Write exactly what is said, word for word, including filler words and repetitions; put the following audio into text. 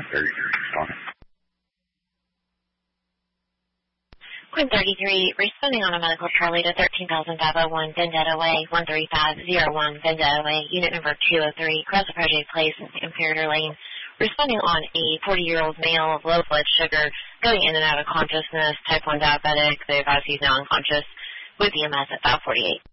Quinn thirty-three, responding on a medical Charlie to thirteen thousand five oh one Vendetta Way, one three five oh one Vendetta Way, unit number two oh three, Cross the Project Place, Imperial Lane. Responding on a forty-year-old male of low blood sugar, going in and out of consciousness, type one diabetic. They advise he's now unconscious, with E M S at five forty-eight.